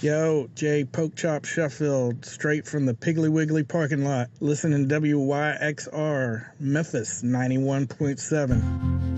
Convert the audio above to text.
Yo, Jay Pokechop Sheffield, straight from the Piggly Wiggly parking lot, listening to WYXR, Memphis 91.7.